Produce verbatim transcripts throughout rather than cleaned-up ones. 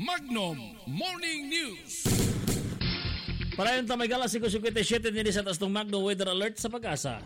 Magnum Morning News. Para yung tamay galas five fifty-seven nini sa taas ng Magnum Weather Alert sa Pag-asa.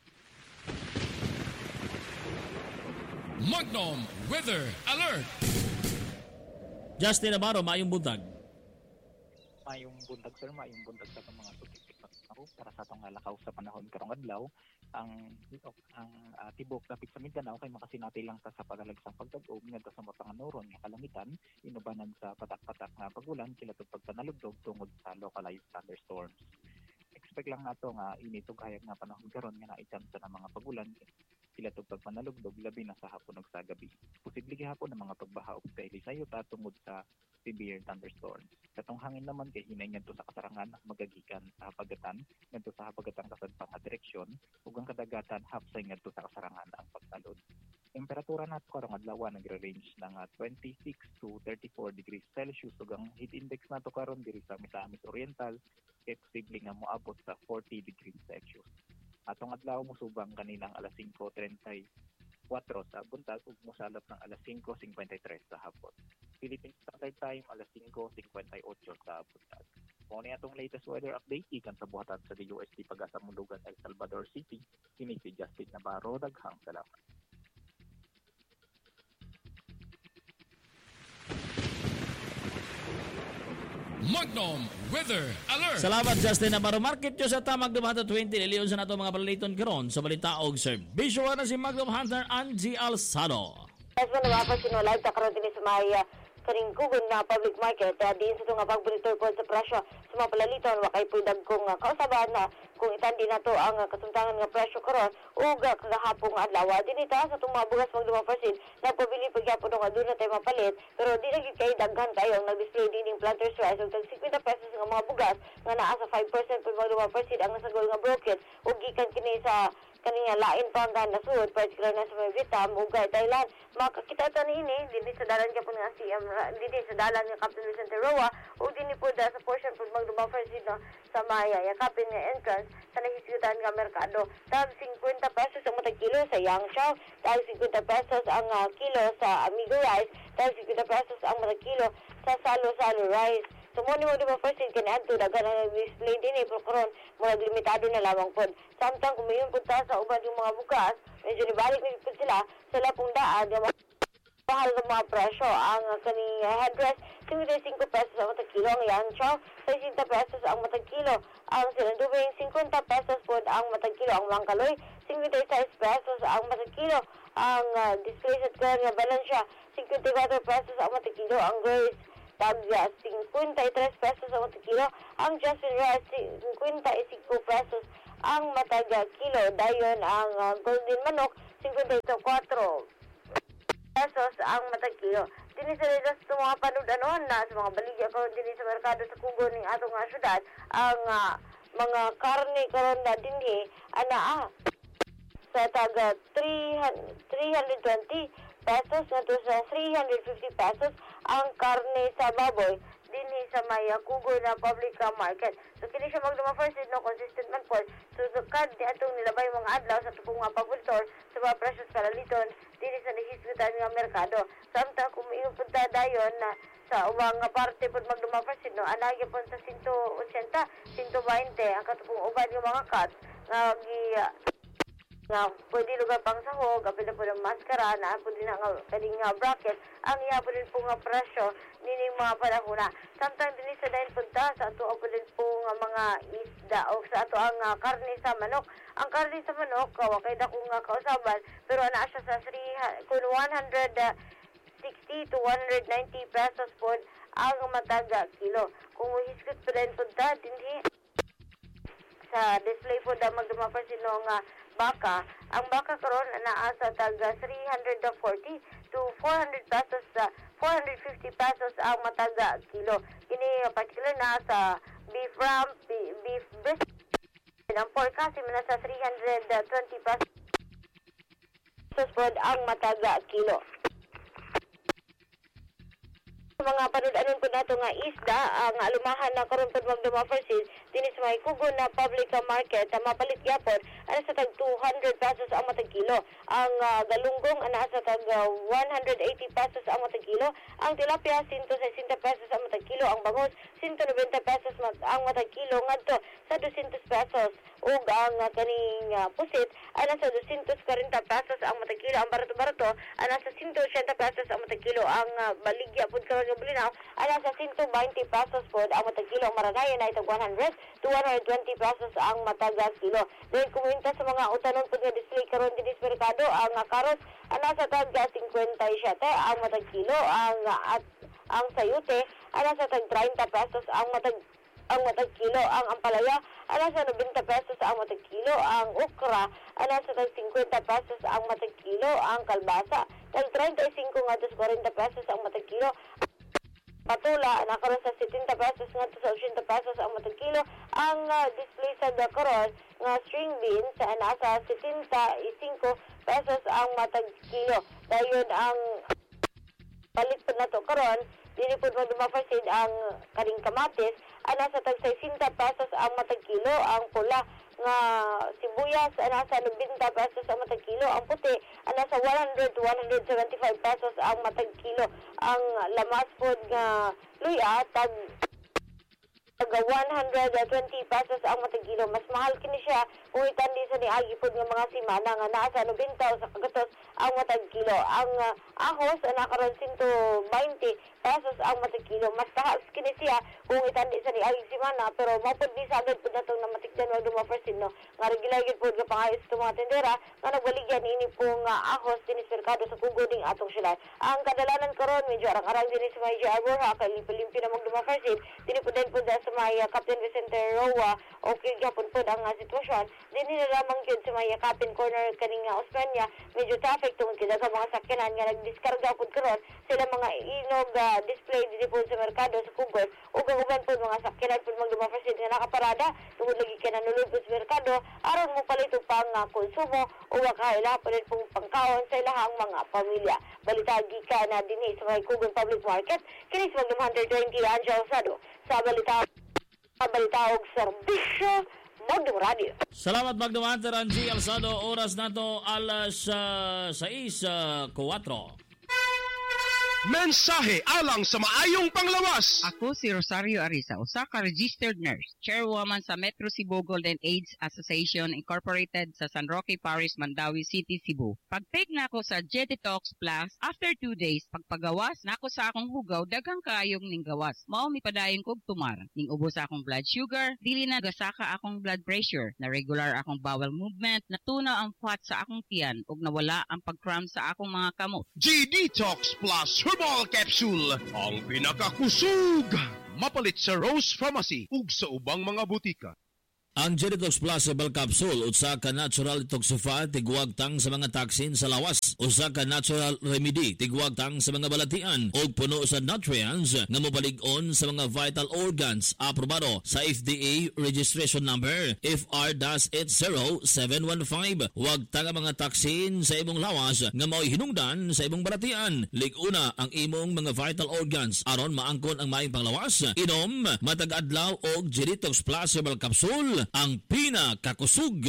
Magnum Weather Alert. Justin Navarro, mayong buntag. Mayong buntag sir, mayong buntag sa mga tutik ako para sa atong lakaw sa panahon karong adlaw. Ang ang uh, tibok dapit sa Mindanao kay makasinati lang ta sa pagalagsang pagtag-og ngadto sa mapanganuron nga kalangitan inubanan sa patak-patak nga pagulan kila tug pagpanalugdog tungod sa localized thunderstorms. Expect lang nato nga init ug hayag nga panahon karon nga naitsamsa ng mga pagulan sila tug pagpanalugdog labi na sa hapon ug sa gabi. Posible gihapon ang mga pagbaha ug dahil sayuta tungod sa severe thunderstorms. Katong hangin naman kay hinay ngadto sa kasarangan magagikan sa hapagatan ngadto sa hapagatan kasadpang nga direksyon ug ang kadagatan hapsay ngadto sa kasarangan ang pagtalod. Temperatura nato karong adlaw nagre-range ng uh, twenty-six to thirty-four degrees Celsius ug ang heat index nato karon diri sa Misamis Oriental kay posible nga moabot sa forty degrees Celsius. Atong adlaw musubang kaninang alas five thirty-four sa buntag ug mosalap ng alas five fifty-three sa hapon. Philippine Standard Time alas five fifty-eight sa buntag. Mao ni atong latest weather update ikan sa buhatan sa D U S T Pag-asa Mulugan, El Salvador City. Kini si Justin Navarro, daghang salamat. Magnum Weather Alert. Salamat Justin Navarro. Market nyo sa Tamag Dumata twenty. Niliyon sa nato mga palaliton karon sa balitaog serbisyo na si Magnum Hunter Angie Alsado. Yes, man, mga pasinulay, takaroon din sa may karing kugon na public market. Uh, diin sa itong pagbunitor po sa presyo sa mga palaliton, wakay po dagkong uh, kausabahan na kung itandi na to ang uh, kasuntangan nga presyo karon ug uh, kagahapong adlaw. Din ita sa itong mga bugas magdumang percent, nagpabili pagyapon nga doon na tayo mapalit, pero di na kay daghan tayo ang nag-display din ng planter's rice ug tag fifty pesos nga mga bugas nga naa sa five percent po magdumang percent ang nasagol nga broken ug gikan kini sa kaniya lain pa ang nasud, particular na sa may Vietnam, Ugay, Thailand. Makakita ito ni ini, hindi sa dalan ka po nga si, um, hindi sa dalan nga Captain Vicente Roa, o din po da sa portion po magdumafar sino sa Maya, yakapin nga entrance, sa nahisigutan nga merkado. Tag fifty pesos ang matag kilo sa Yang Chow, tag fifty pesos ang uh, kilo sa Amigo Rice, tag fifty pesos ang matag kilo sa Salo Salo Rice. So, mo ni mo diba first aid kaniadto dagan ang display din eh, pero karon mo naglimitado na lamang po. Samtang kumayon po ta sa uban yung mga bukas, medyo nibalik na po sila sa lapong daan, yung mahal ng mga presyo. Ang uh, kaning uh, headdress, seventy-five pesos ang matag kilo, ang Yang Chow, sixty pesos ang matag kilo, ang sinandubing fifty pesos po ang matag kilo, ang Mangkaloy, seventy-six pesos ang matag kilo, ang uh, display set ka nga Valencia, fifty-four pesos ang matag kilo, ang Grace, tagya fifty-three pesos ang matag kilo, ang Justin Rice fifty-five pesos ang matag kilo, dayon ang uh, Golden Manok fifty-four pesos ang matag kilo. Dini sa nila sa mga panudanon na sa mga baligya karon dini sa merkado sa Kugo ning atong nga syudad, ang uh, mga karne karon na dinhi ana ah, sa taga three hundred twenty pesos ngadto sa three hundred fifty pesos ang karne sa baboy dinhi sa may Kugo na public market. So kini siya magdumafar sa no consistent man po. So sukad di atong nilabay mga adlaw sa tupong nga pagultor sa mga presyo sa kalaliton dinhi sa nahisgutan nga merkado. Samtang kung iupunta dayon na sa ubang nga parte pod magdumafar sa no anagya po sa one eighty, one twenty ang katupong uban nga mga cuts nga gi nga pwede lugar pang sahog, kapit na po ng maskara, na po din ang kaning nga bracket, ang iya po din po nga presyo, nining mga panahuna. Samtang din sa dahil punta, sa ato po din po nga mga isda, o sa ato ang uh, karne sa manok. Ang karne sa manok, wakay na kong nga kausaban, pero na siya sa one sixty to one ninety pesos po ang mataga kilo. Kung hiskot po din punta, din sa display po da magdumafar sino nga baka, ang baka karon naa sa taga three forty to four hundred pesos sa four fifty pesos ang mataga kilo. Kini particular na sa beef rump, beef breast, ang forecast na sa three twenty pesos po ang mataga kilo. Mga panudanon po nato nga isda ang alumahan na karon pod magdumafar sis dinis may Kugo na public market na mapalit gyapon ana sa tag two hundred pesos ang matag kilo. Ang uh, galunggong ana sa tag uh, one hundred eighty pesos ang matag kilo. Ang tilapia one hundred sixty pesos ang matag kilo. Ang bangus one hundred ninety pesos ang matag kilo ngadto sa two hundred pesos. Ug ang uh, kaning uh, pusit ana sa two hundred forty pesos ang matag kilo. Ang barato-barato ana sa one hundred eighty pesos ang matag kilo. Ang uh, baligya pud karon nga bulinaw ana sa one hundred twenty pesos pod ang matag kilo. Ang maragaya na itag one hundred to one hundred twenty pesos ang matag kilo. Then kuminta sa mga utanon pud nga display karon dinhi sa merkado ang uh, karos ana sa tag fifty-seven ang matag kilo. Ang uh, at ang sayote ana sa tag thirty pesos ang matag ang matag kilo. Ang ampalaya ana sa ninety pesos ang matag kilo. Ang okra ana sa tag fifty pesos ang matag kilo. Ang kalbasa tag thirty-five ngadto sa forty pesos ang matag kilo. Patula nakaroon sa seventy pesos ngadto sa eighty pesos ang matag kilo. Ang uh, display sa karon nga string beans ana sa seventy-five pesos ang matag kilo. Dayon ang palit po na to karon dili po magdumafasid ang karing kamatis ana sa tag sixty pesos ang matag kilo. Ang pula nga sibuyas ana sa ninety pesos ang matag kilo. Ang puti ana sa one hundred to one hundred seventy-five pesos ang matag kilo. Ang lamas pod nga luya tag taga one hundred twenty pesos ang matag kilo. Mas mahal kini siya kung itandi sa niagi pod nga mga simana nga naa sa ninety o sa kagatos ang matag kilo. Ang uh, ahos ana karon one hundred twenty pesos ang matag kilo. Mas taas kini siya kung itandi sa niagi simana, pero mapod di sagad pod natong namatikdan wag dumapersin no. Nga regular gid pod nga pangayos sa mga tendera nga nagbaligyan ini pong uh, ahos dinhi sa merkado sa Kuguding atong syudad. Ang kadalanan karon medyo arang-arang dinhi sa May Arbor ha kay limpi-limpi na magdumapersin. Dinhi pod din pod sa may uh, Captain Vicente Roa okay gyapon pod ang uh, sitwasyon. Dinhi na lamang gyud sa may uh, Captain Corner kaning uh, Osmeña medyo traffic tungod kita sa mga sakyanan nga nagdiskarga pod karon sila mga inog uh, display dinhi pod sa merkado sa Kugod ug uban pod mga sakyanan pod magdumapersin nga nakaparada tungod lagi ka nanulod pod sa merkado aron mo palit og pang uh, konsumo o wakaila palit pong pangkaon sa ilahang mga pamilya. Balita gikan na dinhi sa may Kugod Public Market kini sa one hundred twenty Angel Sado sa balita sa balita og serbisyo Magdum Radio. Salamat Magdum Hunter ang G. Alsado. Oras na to alas uh, sais kuwatro. Mensahe alang sa maayong panglawas. Ako si Rosario Arisa, usa ka registered nurse, chairwoman sa Metro Cebu Golden AIDS Association Incorporated sa San Roque Parish, Mandawi City, Cebu. Pag-take na ako sa Jetitox Plus, after two days, pagpagawas na ako sa akong hugaw, daghang kaayong ning gawas. Mao mi padayon kog tumar. Ning ubos akong blood sugar, dili na gasaka akong blood pressure, na regular akong bowel movement, natunaw ang fat sa akong tiyan, ug nawala ang pag-cramp sa akong mga kamot. G-Detox Plus Herbal Capsule, ang pinakakusog. Mapalit sa Rose Pharmacy ug sa ubang mga butika. Ang Genetox Plus Herbal Capsule usa ka natural detoxify tigwag tang sa mga toxin sa lawas, usa ka natural remedy tigwag tang sa mga balatian ug puno sa nutrients nga mobalig-on sa mga vital organs. Aprobado sa F D A registration number F R eight zero seven one five. Wag tang mga toxin sa imong lawas nga mao'y hinungdan sa imong balatian. Lig-una ang imong mga vital organs aron maangkon ang maayong panglawas. Inom matag adlaw og Genetox Plus Herbal Capsule, ang pinakakusog.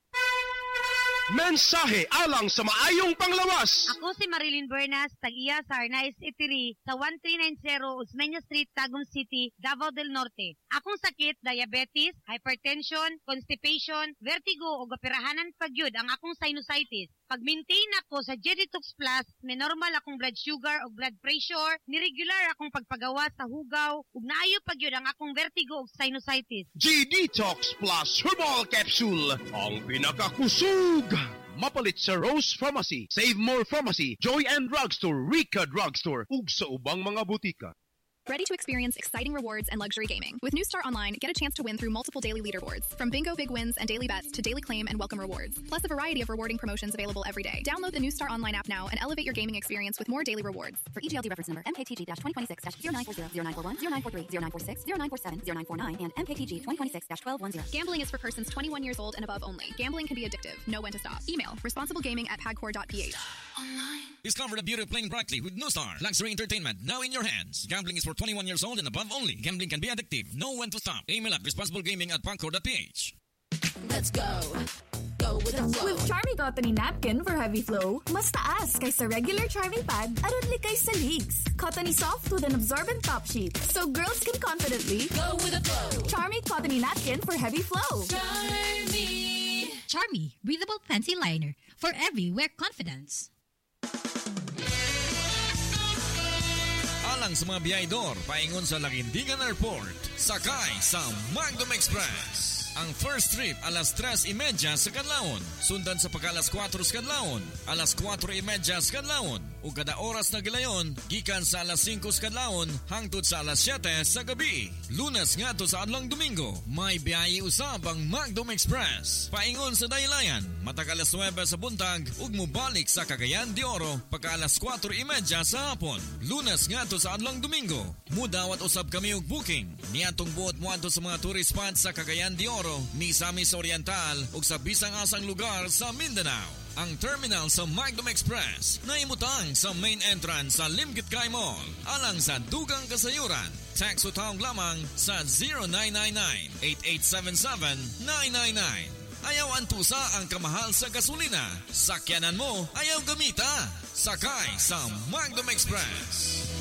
Mensahe alang sa maayong panglawas. Ako si Marilyn Bernas, tag-iya sa Arnaiz Eatery sa one three nine zero Osmeña Street, Tagum City, Davao del Norte. Akong sakit, diabetes, hypertension, constipation, vertigo o gapirahanan pagyud ang akong sinusitis. Pag-maintain ako sa Genetox Plus, may normal akong blood sugar o blood pressure, niregular akong pagpagawa sa hugaw, ug naayo pagyud ang akong vertigo o sinusitis. G-Detox Plus Herbal Capsule, ang pinakakusog. Mapalit sa Rose Pharmacy, Save More Pharmacy, Joy and Drugstore, Rica Drugstore, ug sa ubang mga butika. Ready to experience exciting rewards and luxury gaming? With New Star Online, get a chance to win through multiple daily leaderboards. From bingo big wins and daily bets to daily claim and welcome rewards. Plus a variety of rewarding promotions available every day. Download the New Star Online app now and elevate your gaming experience with more daily rewards. For E G L D reference number M K T G twenty twenty-six zero nine four zero zero nine four one zero nine four three zero nine four six zero nine four seven zero nine four nine and M K T G twenty twenty-six twelve ten. Gambling is for persons twenty-one years old and above only. Gambling can be addictive. Know when to stop. Email responsiblegaming at pagcor dot p h. Discover the beauty of playing brightly with New Star. Luxury entertainment now in your hands. Gambling is for twenty-one years old and above only. Gambling can be addictive. Know when to stop. Email at responsiblegaming at pagcor dot p h. Let's go. Go. With Charmy Cottony Napkin for heavy flow, mas taas kaysa regular Charmy pad, aron likay sa leaks. Cottony soft with an absorbent top sheet, so girls can confidently go with the flow. Charmy Cottony Napkin for heavy flow. Charmy. Charmy, breathable fancy liner for every wear confidence. Alang sa mga biyahedor, paingon sa Laguindigan Airport, sakay sa Magdom Express. Ang first trip alas tres y media sa kadlawon, sundan sa pagka alas kwatro sa kadlawon, alas kwatro y media sa kadlawon, ug kada oras na gilayon gikan sa alas singko sa kadlawon hangtod sa alas siyete sa gabi. Lunes ngadto sa adlong Domingo, may biyahe usab ang Magdom Express. Paingon sa daylayan, matag alas nuwebe sa buntag ug mobalik sa Cagayan de Oro pagka alas kwatro y media sa hapon. Lunes ngadto sa adlong Domingo, mudawat usab kami og booking niadtong buot moadto sa mga tourist spots sa Cagayan de Oro, Misamis Oriental ug sa bisang asang lugar sa Mindanao. Ang terminal sa Magdom Express na imutang sa main entrance sa Limgit-Kay Mall. Alang sa dugang kasayuran, tax o tawag lamang sa zero nine nine nine, eight eight seven seven, nine nine nine. Ayaw antusa ang kamahal sa gasolina. Sakyanan mo, ayaw gamita. Sakay sa Magdom Express.